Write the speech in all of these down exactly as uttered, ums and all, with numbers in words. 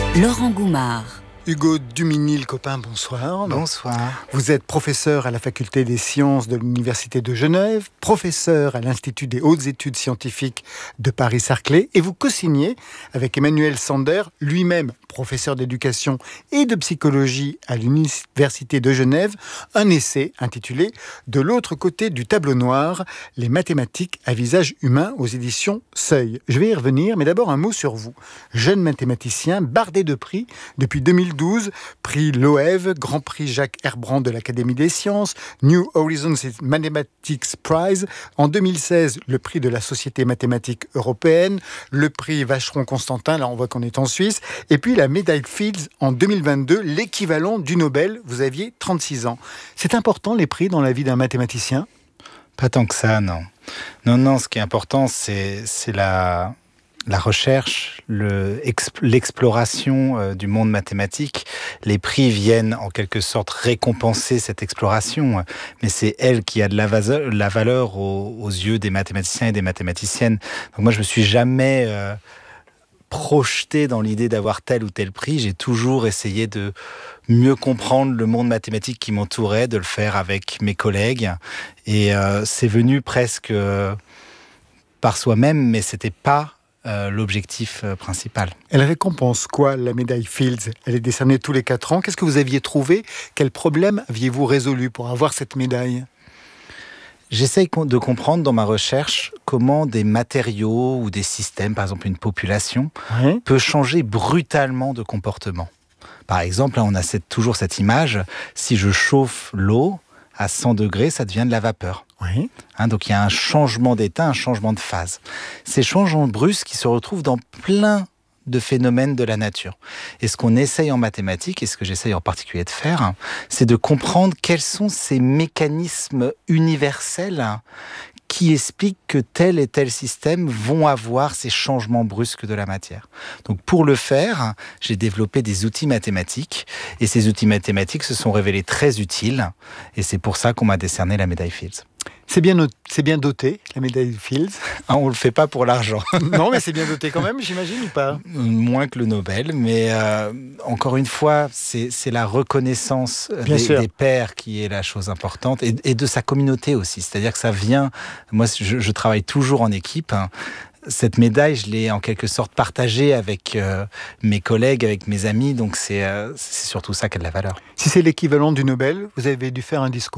Laurent Goumard. Hugo Duminil-Copin, bonsoir. Bonsoir. Vous êtes professeur à la Faculté des sciences de l'Université de Genève, professeur à l'Institut des hautes études scientifiques de Paris-Saclay, et vous co-signez avec Emmanuel Sander, lui-même professeur d'éducation et de psychologie à l'Université de Genève, un essai intitulé « De l'autre côté du tableau noir, les mathématiques à visage humain » aux éditions Seuil. Je vais y revenir, mais d'abord un mot sur vous. Jeune mathématicien, bardé de prix depuis deux mille douze, prix Loève, Grand Prix Jacques Herbrand de l'Académie des sciences, New Horizons Mathematics Prize, en deux mille seize, le prix de la Société mathématique européenne, le prix Vacheron-Constantin, là on voit qu'on est en Suisse, et puis la médaille Fields en deux mille vingt-deux, l'équivalent du Nobel. Vous aviez trente-six ans. C'est important les prix dans la vie d'un mathématicien ? Pas tant que ça, non. Non, non, ce qui est important, c'est, c'est la... la recherche, le, exp, l'exploration euh, du monde mathématique. Les prix viennent en quelque sorte récompenser cette exploration, mais c'est elle qui a de la, va- la valeur aux, aux yeux des mathématiciens et des mathématiciennes. Donc moi, je me suis jamais euh, projeté dans l'idée d'avoir tel ou tel prix. J'ai toujours essayé de mieux comprendre le monde mathématique qui m'entourait, de le faire avec mes collègues. Et euh, c'est venu presque euh, par soi-même, mais c'était pas Euh, l'objectif euh, principal. Elle récompense quoi, la médaille Fields ? Elle est décernée tous les quatre ans. Qu'est-ce que vous aviez trouvé ? Quel problème aviez-vous résolu pour avoir cette médaille ? J'essaye de comprendre dans ma recherche comment des matériaux ou des systèmes, par exemple une population, ouais. peut changer brutalement de comportement. Par exemple, là, on a cette, toujours cette image, si je chauffe l'eau à cent degrés, ça devient de la vapeur. Oui. Hein, donc il y a un changement d'état, un changement de phase. Ces changements brusques qui se retrouvent dans plein de phénomènes de la nature. Et ce qu'on essaye en mathématiques, et ce que j'essaye en particulier de faire, c'est de comprendre quels sont ces mécanismes universels qui expliquent que tel et tel système vont avoir ces changements brusques de la matière. Donc pour le faire, j'ai développé des outils mathématiques, et ces outils mathématiques se sont révélés très utiles, et c'est pour ça qu'on m'a décerné la médaille Fields. C'est bien, not- c'est bien doté, la médaille Fields. Ah, on ne le fait pas pour l'argent. Non, mais c'est bien doté quand même, j'imagine, ou pas ? Moins que le Nobel, mais euh, encore une fois, c'est, c'est la reconnaissance des, des pairs qui est la chose importante, et, et de sa communauté aussi. C'est-à-dire que ça vient... Moi, je, je travaille toujours en équipe. Cette médaille, je l'ai en quelque sorte partagée avec euh, mes collègues, avec mes amis, donc c'est, euh, c'est surtout ça qui a de la valeur. Si c'est l'équivalent du Nobel, vous avez dû faire un discours ?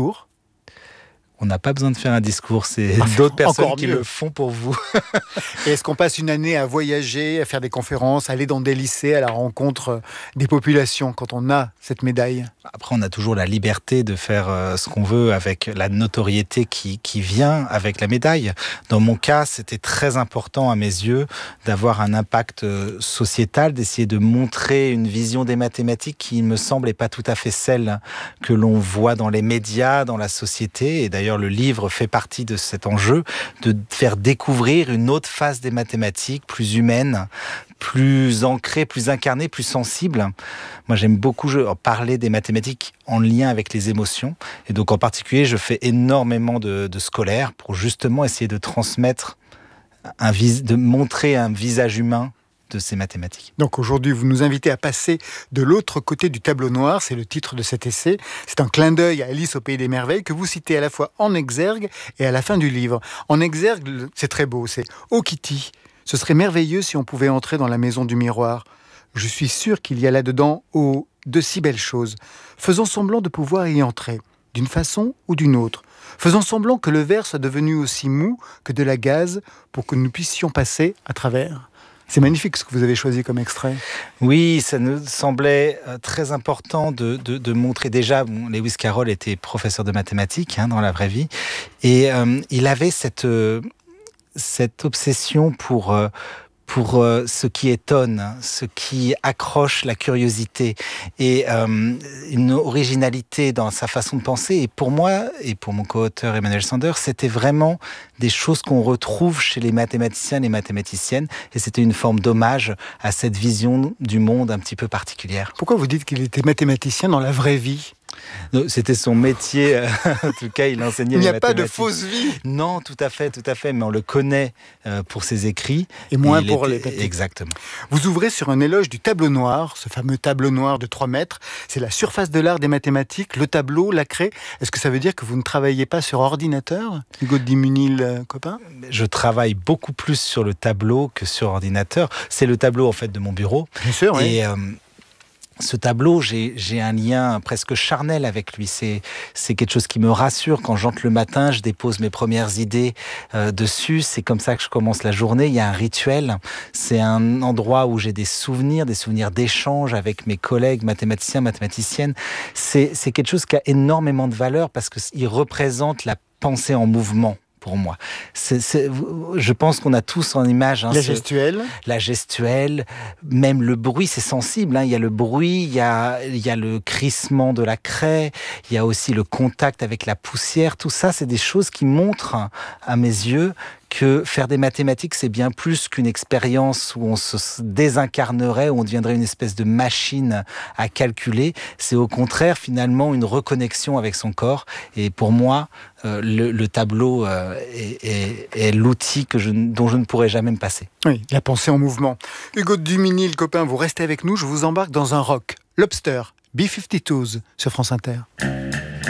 On n'a pas besoin de faire un discours, c'est ah, d'autres personnes qui le font pour vous. Et est-ce qu'on passe une année à voyager, à faire des conférences, à aller dans des lycées, à la rencontre des populations quand on a cette médaille ? Après, on a toujours la liberté de faire euh, ce qu'on veut avec la notoriété qui, qui vient avec la médaille. Dans mon cas, c'était très important à mes yeux d'avoir un impact euh, sociétal, d'essayer de montrer une vision des mathématiques qui, il me semble, n'est pas tout à fait celle que l'on voit dans les médias, dans la société. Et d'ailleurs, le livre fait partie de cet enjeu, de faire découvrir une autre face des mathématiques, plus humaine, plus ancrée, plus incarnée, plus sensible. Moi, j'aime beaucoup parler des mathématiques en lien avec les émotions. Et donc, en particulier, je fais énormément de, de scolaires pour justement essayer de transmettre, un vis- de montrer un visage humain de ces mathématiques. Donc aujourd'hui, vous nous invitez à passer de l'autre côté du tableau noir, c'est le titre de cet essai. C'est un clin d'œil à Alice au Pays des Merveilles que vous citez à la fois en exergue et à la fin du livre. En exergue, c'est très beau, c'est « Oh Kitty, ce serait merveilleux si on pouvait entrer dans la maison du miroir. Je suis sûr qu'il y a là-dedans oh, de si belles choses. Faisons semblant de pouvoir y entrer, d'une façon ou d'une autre. Faisons semblant que le verre soit devenu aussi mou que de la gaze pour que nous puissions passer à travers. » C'est magnifique ce que vous avez choisi comme extrait. Oui, ça nous semblait très important de, de, de montrer. Déjà, bon, Lewis Carroll était professeur de mathématiques hein, dans la vraie vie. Et euh, il avait cette, euh, cette obsession pour... Euh, pour euh, ce qui étonne, ce qui accroche la curiosité et euh, une originalité dans sa façon de penser. Et pour moi, et pour mon co-auteur Emmanuel Sander, c'était vraiment des choses qu'on retrouve chez les mathématiciens et les mathématiciennes. Et c'était une forme d'hommage à cette vision du monde un petit peu particulière. Pourquoi vous dites qu'il était mathématicien dans la vraie vie ? C'était son métier, en tout cas, il enseignait les mathématiques. Il n'y a pas de fausse vie. Non, tout à fait, tout à fait, mais on le connaît euh, pour ses écrits. Et moins et pour était... les... Exactement. Vous ouvrez sur un éloge du tableau noir, ce fameux tableau noir de trois mètres. C'est la surface de l'art des mathématiques, le tableau, la craie. Est-ce que ça veut dire que vous ne travaillez pas sur ordinateur, Hugo de Dimunil, euh, copain ? Je travaille beaucoup plus sur le tableau que sur ordinateur. C'est le tableau, en fait, de mon bureau. Bien sûr, oui. Et... Euh, Ce tableau, j'ai, j'ai un lien presque charnel avec lui. C'est, c'est quelque chose qui me rassure. Quand j'entre le matin, je dépose mes premières idées euh, dessus. C'est comme ça que je commence la journée. Il y a un rituel. C'est un endroit où j'ai des souvenirs, des souvenirs d'échanges avec mes collègues mathématiciens, mathématiciennes. C'est, c'est quelque chose qui a énormément de valeur parce qu'il représente la pensée en mouvement. Pour moi, c'est, c'est, je pense qu'on a tous en image hein, la ce, gestuelle, la gestuelle, même le bruit, c'est sensible. Hein. Il y a le bruit, il y a, il y a le crissement de la craie, il y a aussi le contact avec la poussière. Tout ça, c'est des choses qui montrent à mes yeux que faire des mathématiques, c'est bien plus qu'une expérience où on se désincarnerait, où on deviendrait une espèce de machine à calculer. C'est au contraire, finalement, une reconnexion avec son corps. Et pour moi, euh, le, le tableau euh, est, est, est l'outil que je, dont je ne pourrais jamais me passer. Oui, la pensée en mouvement. Hugo de Duminil, copain, vous restez avec nous. Je vous embarque dans un rock. Lobster, B cinquante-deux sur France Inter.